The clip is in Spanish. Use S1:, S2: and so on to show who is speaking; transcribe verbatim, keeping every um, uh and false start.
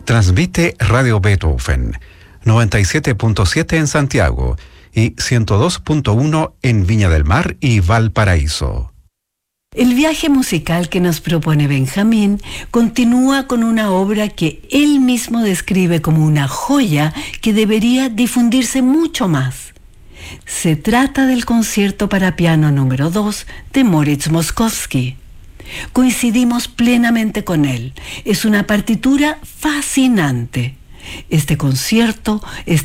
S1: Transmite Radio Beethoven, noventa y siete punto siete en Santiago y ciento dos punto uno en Viña del Mar y Valparaíso.
S2: El viaje musical que nos propone Benjamín continúa con una obra que él mismo describe como una joya que debería difundirse mucho más. Se trata del concierto para piano número dos de Moritz Moszkowski. Coincidimos plenamente con él. Es una partitura fascinante. Este concierto es